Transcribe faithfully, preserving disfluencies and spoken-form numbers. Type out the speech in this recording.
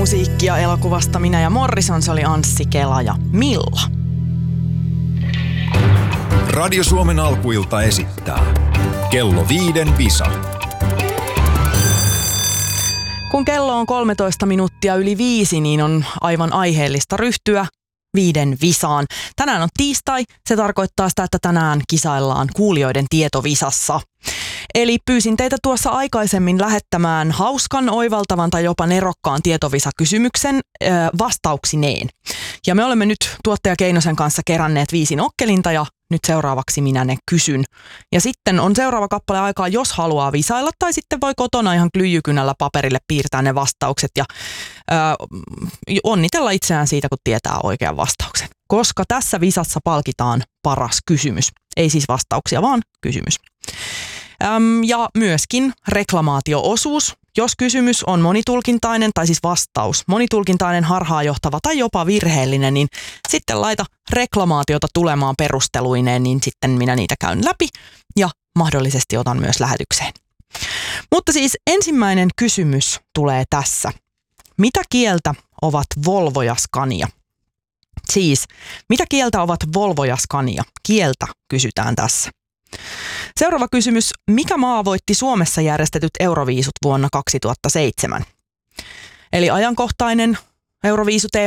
musiikkia elokuvasta Minä ja Morrison, se oli Anssi Kela ja Milla. Radio Suomen alkuilta esittää Kello viiden visa. Kun kello on kolmetoista minuuttia yli viisi, niin on aivan aiheellista ryhtyä viiden visaan. Tänään on tiistai, se tarkoittaa sitä, että tänään kisaillaan kuulijoiden tietovisassa. Eli pyysin teitä tuossa aikaisemmin lähettämään hauskan, oivaltavan tai jopa nerokkaan tietovisakysymyksen äh, vastauksineen. Ja me olemme nyt tuottaja Keinosen kanssa keränneet viisi nokkelinta ja nyt seuraavaksi minä ne kysyn. Ja sitten on seuraava kappale aikaa, jos haluaa visailla tai sitten voi kotona ihan klyijykynällä paperille piirtää ne vastaukset ja äh, onnitella itseään siitä, kun tietää oikean vastauksen. Koska tässä visassa palkitaan paras kysymys. Ei siis vastauksia, vaan kysymys. Öm, ja myöskin reklamaatio-osuus. Jos kysymys on monitulkintainen, tai siis vastaus monitulkintainen, harhaanjohtava tai jopa virheellinen, niin sitten laita reklamaatiota tulemaan perusteluineen, niin sitten minä niitä käyn läpi ja mahdollisesti otan myös lähetykseen. Mutta siis ensimmäinen kysymys tulee tässä. Mitä kieltä ovat Volvo ja Scania? Siis, mitä kieltä ovat Volvo ja Scania? Kieltä kysytään tässä. Seuraava kysymys. Mikä maa voitti Suomessa järjestetyt Euroviisut vuonna kaksituhattaseitsemän? Eli ajankohtainen Euroviisuteema